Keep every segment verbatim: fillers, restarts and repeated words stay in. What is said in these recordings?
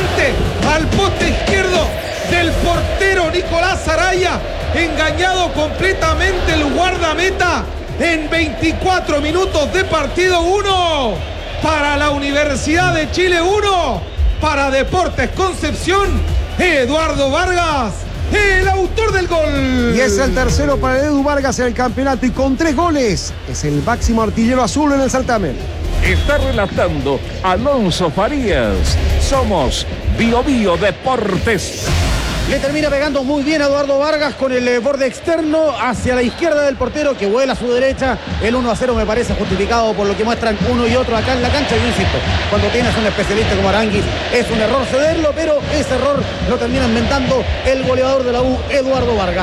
frente al poste izquierdo del portero Nicolás Araya. Engañado completamente el guardameta. En veinticuatro minutos de partido, uno para la Universidad de Chile, uno para Deportes Concepción. Eduardo Vargas, el autor del gol. Y es el tercero para Edu Vargas en el campeonato y con tres goles es el máximo artillero azul en el certamen. Está relatando Alonso Farías. Somos Bio Bio Deportes. Le termina pegando muy bien a Eduardo Vargas con el eh, borde externo hacia la izquierda del portero que vuela a su derecha. El uno a cero me parece justificado por lo que muestran uno y otro acá en la cancha. Yo insisto, cuando tienes un especialista como Aranguis es un error cederlo, pero ese error lo termina inventando el goleador de la U, Eduardo Vargas.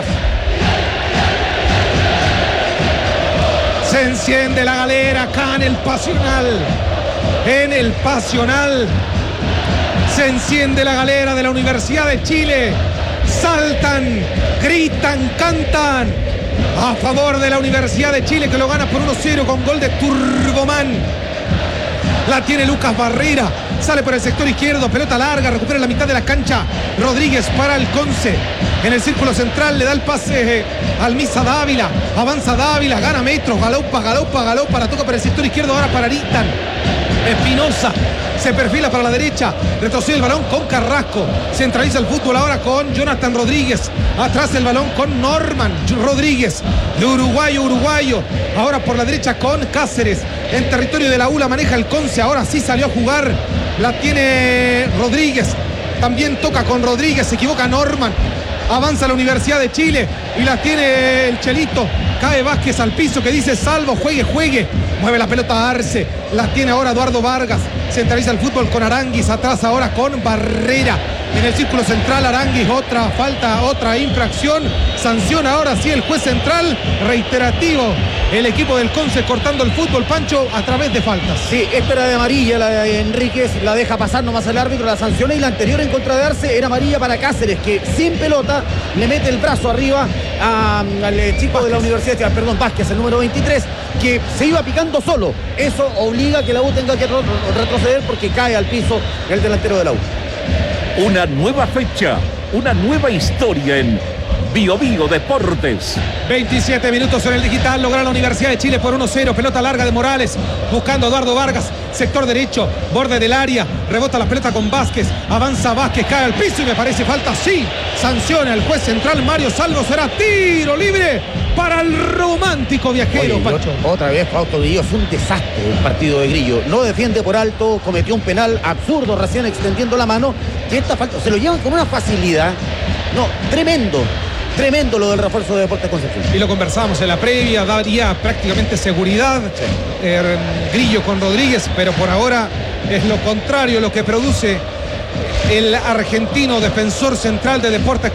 Se enciende la galera acá en el Pasional. En el Pasional. Se enciende la galera de la Universidad de Chile. Saltan, gritan, cantan a favor de la Universidad de Chile, que lo gana por uno cero con gol de Turboman. La tiene Lucas Barrera. Sale por el sector izquierdo, pelota larga, recupera la mitad de la cancha. Rodríguez para el Conce. En el círculo central le da el pase al Misa Dávila. Avanza Dávila, gana metros, galopa, galopa, galopa. La toca por el sector izquierdo ahora para Aritan. Espinosa se perfila para la derecha, retrocede el balón con Carrasco, centraliza el fútbol ahora con Jonathan Rodríguez, atrás el balón con Norman Rodríguez, de uruguayo, uruguayo, ahora por la derecha con Cáceres, en territorio de la U la maneja el Conce, ahora sí salió a jugar, la tiene Rodríguez, también toca con Rodríguez, se equivoca Norman, avanza la Universidad de Chile y la tiene el Chelito. Cae Vázquez al piso que dice salvo, juegue, juegue. Mueve la pelota a Arce. La tiene ahora Eduardo Vargas. Centraliza el fútbol con Aranguis. Atrás ahora con Barrera. En el círculo central Aranguis. Otra falta, otra infracción. Sanciona ahora sí el juez central. Reiterativo. El equipo del Conce cortando el fútbol, Pancho, a través de faltas. Sí, esta era de amarilla, la de Enríquez, la deja pasar nomás el árbitro, la sanciona, y la anterior en contra de Arce era amarilla para Cáceres, que sin pelota le mete el brazo arriba a, al chico Vázquez de la Universidad, perdón, Vázquez, el número veintitrés, que se iba picando solo. Eso obliga a que la U tenga que retroceder porque cae al piso el delantero de la U. Una nueva fecha, una nueva historia en Bio Bio Deportes. veintisiete minutos en el digital, logra la Universidad de Chile por uno cero, pelota larga de Morales, buscando a Eduardo Vargas, sector derecho, borde del área, rebota la pelota con Vázquez, avanza Vázquez, cae al piso y me parece falta, sí, sanciona el juez central Mario Salvo, será tiro libre para el romántico viajero. Oye, otra vez Fausto Grillo, es un desastre el partido de Grillo, no defiende por alto, cometió un penal absurdo recién extendiendo la mano, y esta falta se lo llevan con una facilidad, no, tremendo. Tremendo lo del refuerzo de Deportes Concepción. Y lo conversábamos en la previa, daría prácticamente seguridad sí. eh, Grillo con Rodríguez, pero por ahora es lo contrario lo que produce el argentino defensor central de Deportes